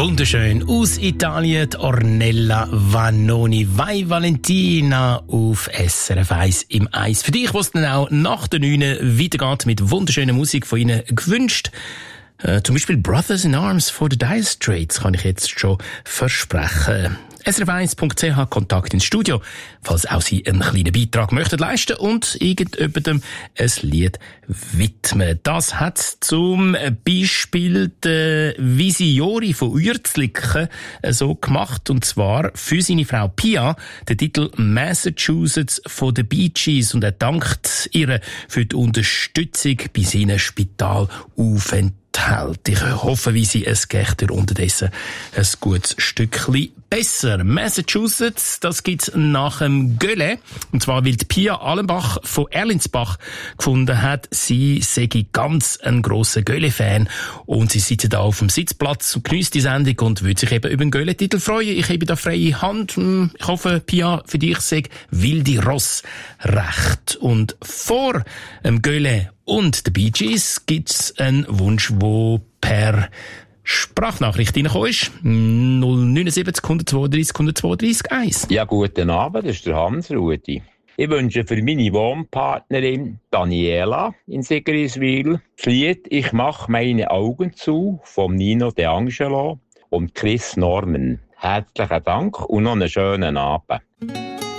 Wunderschön aus Italien, die Ornella Vanoni, Vai Valentina auf SRF 1 im Eis. Für dich, was dann auch nach der 9 weitergeht mit wunderschöner Musik von Ihnen gewünscht. Zum Beispiel Brothers in Arms von the Dire Straits kann ich jetzt schon versprechen. srf1.ch Kontakt ins Studio, falls auch Sie einen kleinen Beitrag möchten leisten und irgendjemandem ein Lied widmen. Das hat zum Beispiel der Visiori von Uerzliken so gemacht, und zwar für seine Frau Pia, den Titel Massachusetts von den Bee Gees, und er dankt ihr für die Unterstützung bei seinen Spitalaufenthalten. Ich hoffe, wie sie es geht ihr unterdessen ein gutes Stückchen besser. Massachusetts, das gibt's nach dem Gölle. Und zwar, weil die Pia Allenbach von Erlinsbach gefunden hat, sie sei ganz ein grosser Gölle-Fan. Und sie sitzt da auf dem Sitzplatz und genießt die Sendung und würde sich eben über den Gölle-Titel freuen. Ich habe da freie Hand. Ich hoffe, Pia, für dich sei Wilde Ross recht. Und vor dem Gölle und den Bee Gees gibt's einen Wunsch, der per Sprachnachricht reingekommen ist. 079 132 132 1. Ja, guten Abend, das ist der Hans-Rudi. Ich wünsche für meine Wohnpartnerin Daniela in Sigriswil das Lied «Ich mach meine Augen zu» von Nino De Angelo und Chris Norman. Herzlichen Dank und noch einen schönen Abend.